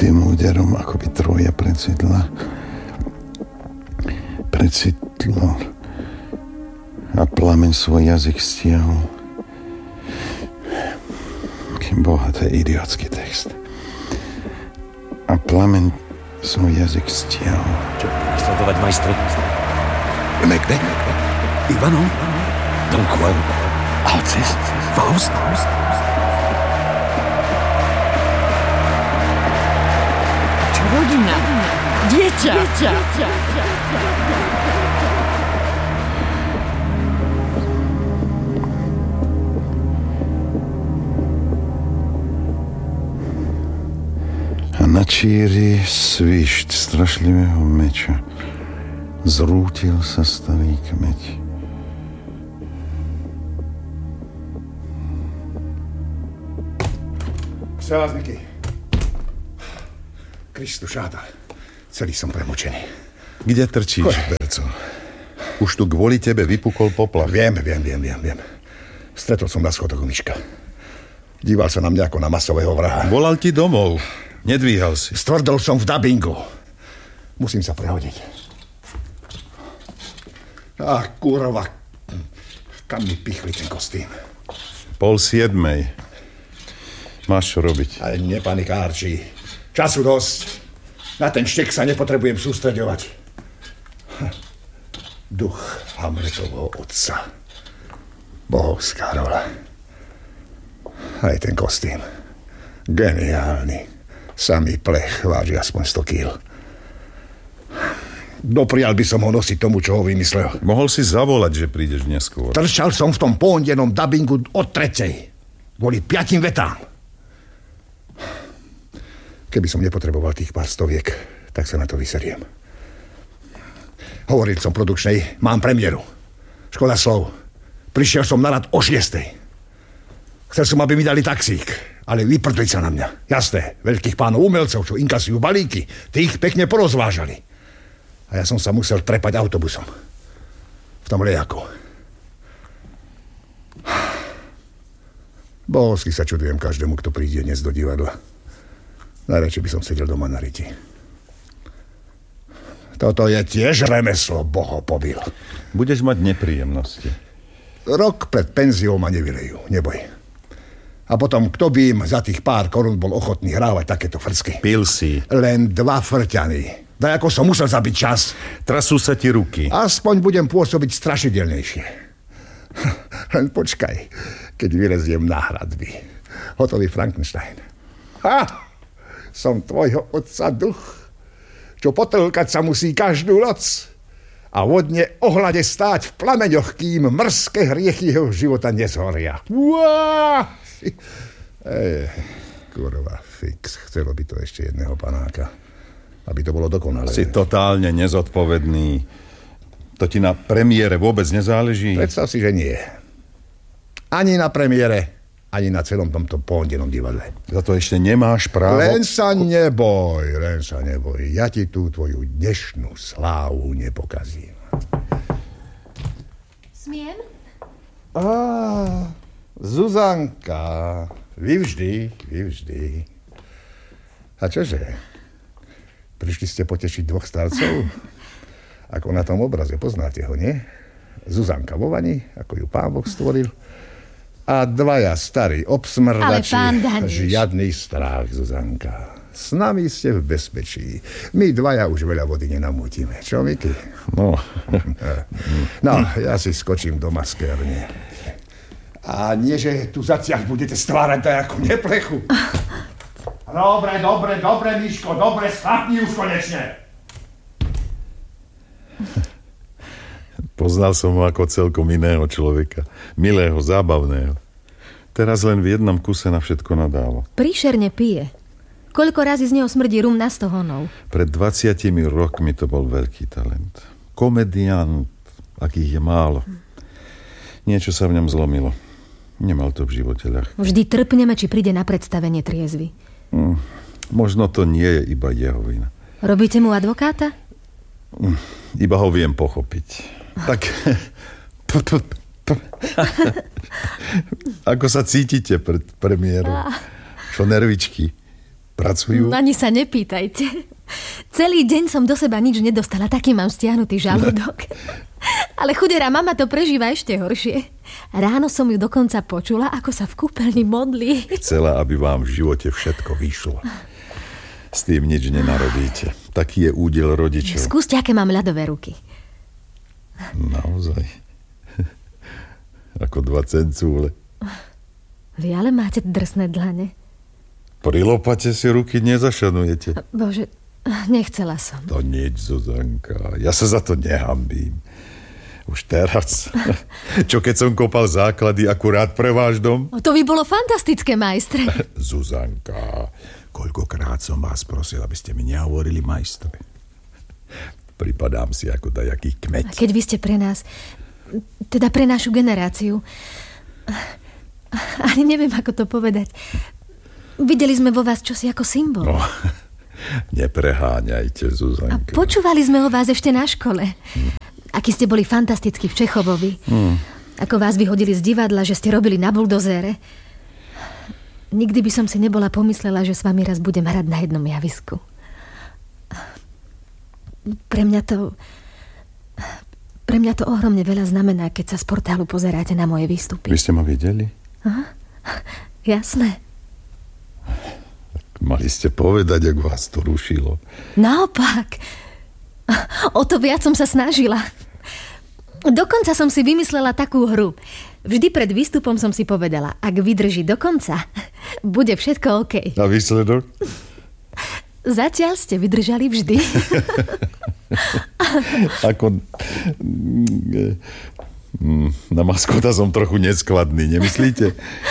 krutým úderom, ako by Trója precitlo a plameň svoj jazyk stiahol. Kým boha, to je idiotský text. A plameň svoj jazyk stiahol. Čo budeme sledovať, majstri? Macbeth? Ivanov? Don Juan? Alcest? Faust? Čo rodina? Dieťa! A na číri svišť strašlivého meča zrútil sa starý kmeť. Selázniky. Kristu šáta. Celý som premočený. Kde trčíš, Berco? Už tu kvôli tebe vypukol poplach. Viem. Stretol som na schodoch Miška. Díval sa na mňa ako na masového vraha. Volal ti domov. Nedvíhal si. Stvrdol som v dabingu. Musím sa prehodiť. Kurva. Kam mi pichli ten kostým? 6:30. Máš čo robiť. Ale nepanikárči. Času dosť. Na ten štek sa nepotrebujem sústreďovať. Duch Hamletovho otca. Bohovská rola. Aj ten kostým. Geniálny. Samý plech váži aspoň 100 kg. Doprial by som ho nosiť tomu, čo ho vymyslel. Mohol si zavolať, že prídeš neskôr. Trčal som v tom pondenom dabingu od 3:00. Kvôli 5 vetám. Keby som nepotreboval tých pár stoviek, tak sa na to vyseriem. Hovoril som produkčnej, mám premiéru. Škoda slov. Prišiel som na rad o 6:00. Chcel som, aby mi dali taxík, ale vyprdli sa na mňa. Jasné, veľkých pánov umelcov, čo inkasujú balíky, tých pekne porozvážali. A ja som sa musel trepať autobusom. V tom lejaku. Bohovsky sa čudujem každému, kto príde dnes do divadla. Najradšej by som sedel doma na riti. Toto je tiež remeslo, boho pobil. Budeš mať nepríjemnosti. Rok pred penziou ma nevylejú, neboj. A potom, kto by im za tých pár korún bol ochotný hrávať takéto frcky? Pil si. Len 2 frťany. Daj, ako som musel zabiť čas. Trasú sa ti ruky. Aspoň budem pôsobiť strašidelnejšie. Len počkaj, keď vyleziem na hradby. Hotový Frankenstein. Som tvojho otca duch, čo potlkať sa musí každú noc a vodne ohľade stáť v plameňoch, kým mrzké hriechy jeho života nezhoria. Kurva, fix. Chcelo by to ešte jedného panáka. Aby to bolo dokonalé. Si totálne nezodpovedný. To ti na premiére vôbec nezáleží? Predstav si, že nie. Ani na premiére, ani na celom tomto pondenom divadle. Za to ešte nemáš právo? Len sa neboj. Ja ti tú tvoju dnešnú slávu nepokazím. Smiem? Zuzanka. Vy vždy. A čože? Prišli ste potešiť 2 starcov? Ako na tom obraze, poznáte ho, nie? Zuzanka vo vani, ako ju Pán Boh stvoril. A 2 starí obsmrdači. Žiadny strach, Zuzanka. S nami ste v bezpečí. My 2 už veľa vody nenamútime. Čo, Miky? No, ja si skočím do maskérne. A nie, že tu zaciach budete stvárať tak ako neplechu. Dobre, Miško, dobre, schvapni už konečne. Poznal som ho ako celkom iného človeka. Milého, zábavného. Teraz len v jednom kuse na všetko nadáva. Príšerne pije. Koľko razy z neho smrdí rum na 100 honov. Pred 20 rokmi to bol veľký talent. Komediant, akých je málo. Niečo sa v ňom zlomilo. Nemal to v živote ľahké. Vždy trpneme, či príde na predstavenie triezvy. Možno to nie je iba jeho vina. Robíte mu advokáta? Iba ho viem pochopiť. Tak... Ako sa cítite pred premiérou? Čo nervičky? Pracujú? Ani sa nepýtajte. Celý deň som do seba nič nedostala, taký mám stiahnutý žalúdok. Ale chudera mama to prežíva ešte horšie. Ráno som ju dokonca počula, ako sa v kúpeľni modlí. Chcela, aby vám v živote všetko vyšlo. S tým nič nenarobíte. Taký je údel rodičov. Skúste, aké mám ľadové ruky. Naozaj. Ako 2 cencúle. Vy ale máte drsné dlane. Pri lopate si ruky nezašanujete. Bože, nechcela som. To nič, Zuzanka. Ja sa za to nehambím. Už teraz. Čo keď som kopal základy akurát pre váš dom? To by bolo fantastické, majstre. Zuzanka, koľkokrát som vás prosil, aby ste mi nehovorili majstre. Pripadám si ako dajaký kmeť. Keď vy ste pre nás, teda pre našu generáciu, ani neviem, ako to povedať. Videli sme vo vás čosi ako symbol. No, nepreháňajte, Zuzanka. A počúvali sme o vás ešte na škole. Aký ste boli fantastickí v Čechovovi. Ako vás vyhodili z divadla, že ste robili na buldozére. Nikdy by som si nebola pomyslela, že s vami raz budem hrať na jednom javisku. Pre mňa to ohromne veľa znamená, keď sa z portálu pozeráte na moje výstupy. Vy ste ma videli? Aha, jasné. Mali ste povedať, ak vás to rušilo. Naopak. O to viac som sa snažila. Dokonca som si vymyslela takú hru. Vždy pred výstupom som si povedala, ak vydrží do konca, bude všetko OK. A výsledok? Zatiaľ ste vydržali vždy. Ako... Na maskota som trochu neskladný, nemyslíte?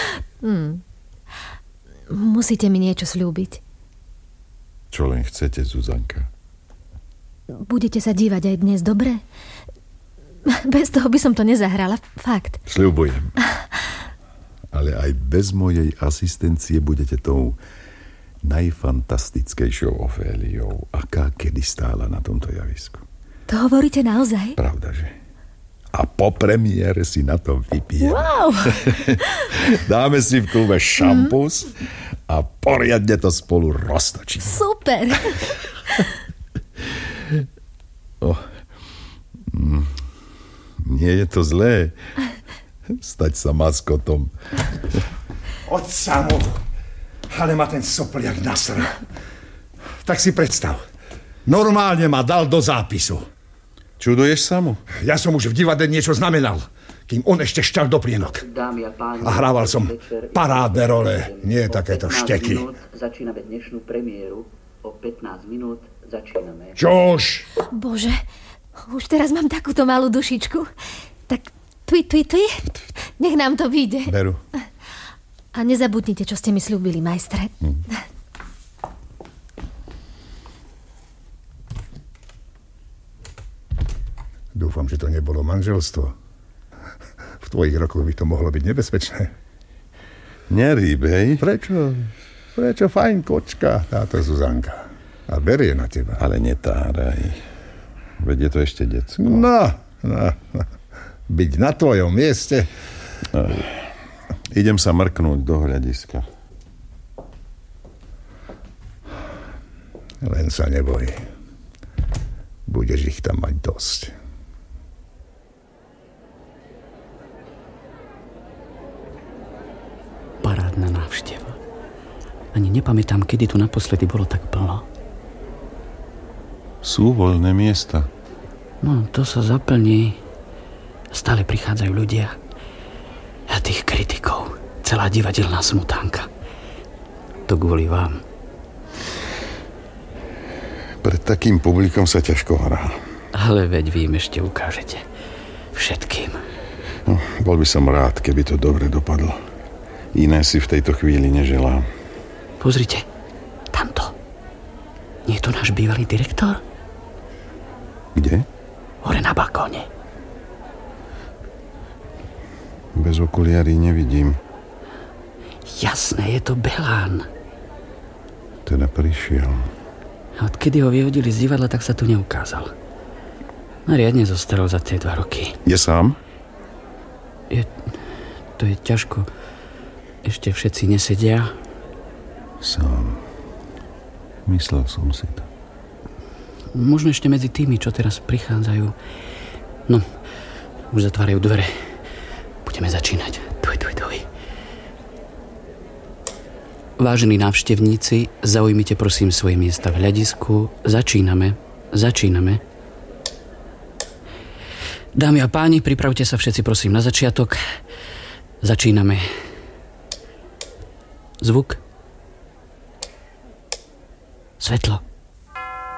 Musíte mi niečo sľúbiť. Čo len chcete, Zuzanka? Budete sa dívať aj dnes, dobre? Bez toho by som to nezahrala, fakt. Sľubujem. Ale aj bez mojej asistencie budete tou najfantastickejšou Oféliou, aká kedy stála na tomto javisku. To hovoríte naozaj? Pravda, že? A po premiére si na to vypijeme. Wow! Dáme si v klube šampus a poriadne to spolu roztočíme. Super! Nie je to zlé stať sa maskotom. Od samu. Ale ma ten sopliak nasral. Tak si predstav. Normálne ma dal do zápisu. Čuduješ sa mu? Ja som už v divadle niečo znamenal, kým on ešte šťal do plienok. A hrával som parádne role, nie takéto šteky. Začíname dnešnú premiéru. O 15 minút začíname. Čož? Bože, už teraz mám takúto malú dušičku. Tak tui. Nech nám to vyjde. Beru. A nezabudnite, čo ste mi sľúbili, majstre. Dúfam, že to nebolo manželstvo. V tvojich rokoch by to mohlo byť nebezpečné. Nerýbej. Prečo? Fajn kočka, táto Zuzanka. A berie na teba. Ale netáraj. Veď je to ešte decko. No. Byť na tvojom mieste. Idem sa mrknúť do hľadiska. Len sa neboj. Budeš ich tam mať dosť. Parádna návšteva. Ani nepamätám, kedy tu naposledy bolo tak plno. Sú voľné miesta. No, to sa zaplní. Stále prichádzajú ľudia. A tých kritikov. Celá divadelná smutánka. To kvôli vám. Pred takým publikom sa ťažko hrá. Ale veď vy im ešte ukážete. Všetkým. No, bol by som rád, keby to dobre dopadlo. Iné si v tejto chvíli neželám. Pozrite, tamto. Nie je to náš bývalý direktor? Kde? Hore na balkóne. Bez okuliarí nevidím. Jasné, je to Belán. Teda prišiel. A odkedy ho vyhodili z divadla, tak sa tu neukázal. No riadne zostarol za tie 2 roky. Je sám? To je ťažko. Ešte všetci nesedia. Sám. Myslel som si to. Možno ešte medzi tými, čo teraz prichádzajú. No, už zatvárajú dvere. Budeme začínať. Tuj. Vážení návštevníci, zaujmite prosím svoje miesta v hľadisku. Začíname. Dámy a páni, pripravte sa všetci prosím na začiatok. Začíname. Zvuk. Svetlo.